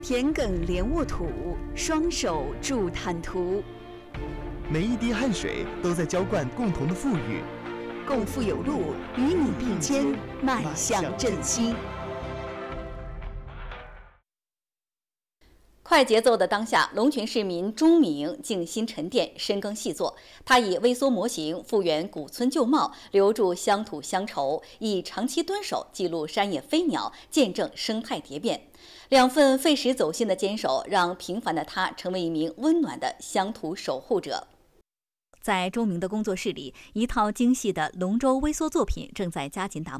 田埂连沃土，双手筑坦途。 每一滴汗水都在浇灌共同的富裕。 共富有路，与你并肩，迈向振兴。 快节奏的当下，龙泉市民钟敏静心沉淀，深耕细作。他以微缩模型复原古村旧貌，留住乡土乡愁，以长期蹲守记录山野飞鸟，见证生态蝶变。2份费时走心的坚守，让平凡的他成为一名温暖的乡土守护者。在钟明的工作室里，一套精细的龙舟微缩作品正在加紧打磨。